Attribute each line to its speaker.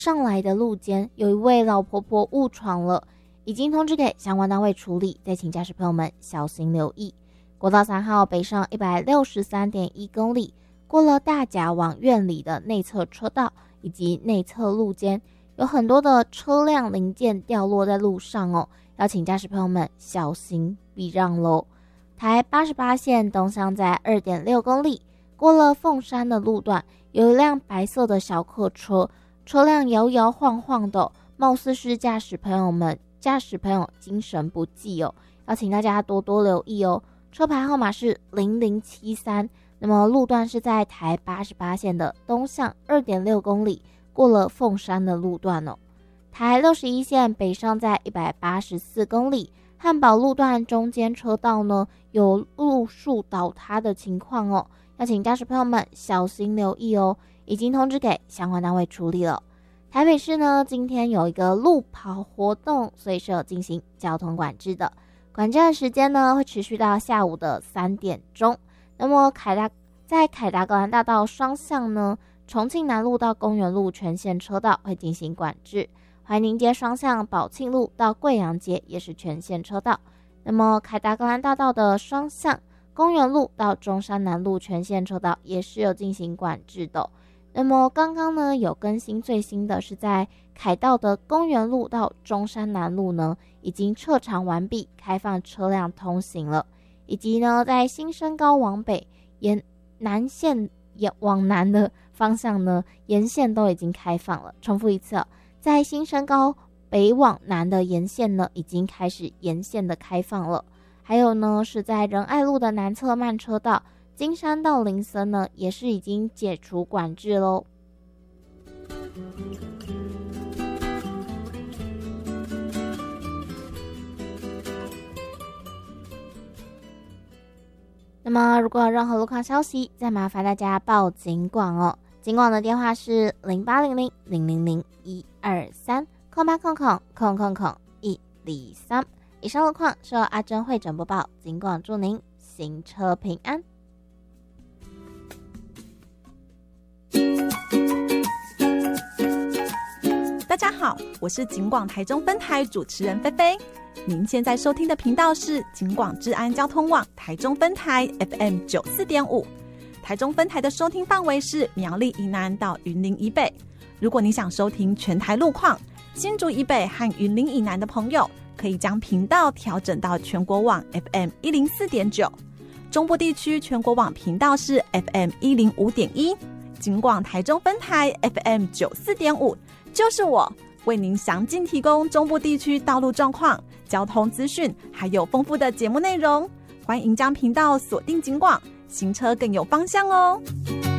Speaker 1: 上来的路间有一位老婆婆误闯了，已经通知给相关单位处理，再请驾驶朋友们小心留意。国道3号北上 163.1 公里，过了大甲往院里的内侧车道以及内侧路间，有很多的车辆零件掉落在路上哦，要请驾驶朋友们小心避让咯。台88线东向在 2.6 公里，过了凤山的路段，有一辆白色的小客车，车辆摇摇晃晃的，貌似是驾驶朋友精神不济哦，要请大家多多留意哦。车牌号码是0073，那么路段是在台88线的东向 2.6 公里，过了凤山的路段哦。台61线北上在184公里，汉宝路段中间车道呢有路树倒塌的情况哦，要请驾驶朋友们小心留意哦，已经通知给相关单位处理了。台北市呢今天有一个路跑活动，所以是有进行交通管制的，管制的时间呢会持续到下午的3点钟。那么在凯达格兰大道双向呢，重庆南路到公园路全线车道会进行管制，怀宁街双向宝庆路到贵阳街也是全线车道。那么凯达格兰大道的双向公园路到中山南路全线车道也是有进行管制的。那么刚刚呢有更新最新的是在凯道的公园路到中山南路呢已经撤场完毕，开放车辆通行了，以及呢在新生高往北南线往南的方向呢沿线都已经开放了。重复一次在新生高北往南的沿线呢已经开始沿线的开放了。还有呢是在仁爱路的南侧慢车道金山到林森呢也是已经解除管制咯。那么如果有任何路况消息，再麻烦大家报警广哦。警广的电话是0800000123 0800000123。以上路况是由阿珍会诊播报，警广祝您行车平安。
Speaker 2: 大家好，我是警广台中分台主持人菲菲。您现在收听的频道是警广治安交通网台中分台 FM 94.5，台中分台的收听范围是苗栗以南到云林以北。如果你想收听全台路况，新竹以北和云林以南的朋友可以将频道调整到全国网 FM 104.9，中部地区全国网频道是 FM 105.1，警广台中分台 FM 94.5，就是我为您详尽提供中部地区道路状况、交通资讯，还有丰富的节目内容。欢迎将频道锁定警广，行车更有方向哦。